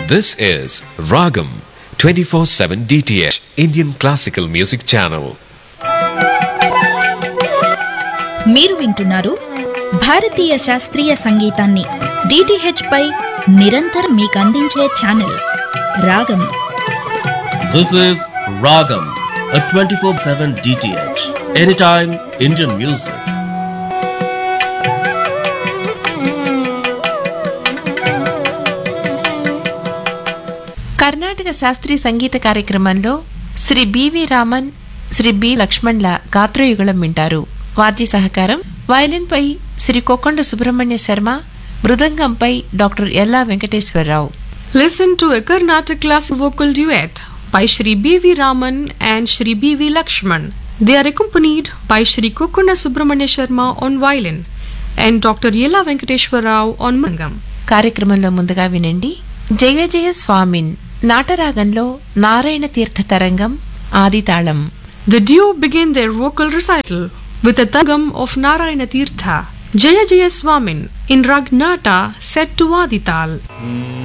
This is Ragam 24/7 DTH Indian Classical Music Channel. మీరు వింటున్నారు భారతీయ శాస్త్రీయ సంగీతాన్ని DTH పై నిరంతరం మీకు అందించే ఛానల్ రాగం. This is Ragam, a 24/7 DTH, anytime Indian music. Karnataka శాస్త్రీయ సంగీత కార్యక్రమంలో శ్రీ బివి రామన్, శ్రీ బి లక్ష్మణ్ల గాత్రయుగళం వింటారు. వాద్య సహకారం violin pi Shri Kokkonda Subrahmanya Sharma, మృదంగంపై doctor Ella Venkateswararao. Listen to a Carnatic classical vocal duet by Shri B.V. Raman and Shri B.V. Lakshman. They are accompanied by Shri Kokkonda Subramanya Sharma on violin and Dr. Yella Venkateshwar Rao on mridangam. కార్యక్రమంలో ముందుగా వినండి జయ జయ స్వామిన్ నాటరాగంలో నారాయణ తీర్థ తరంగం ఆదితాళం. The duo begin their vocal recital with a targam of Narayana Tirtha, Jaya Jaya Swamin, in Rag Nata set to Adital.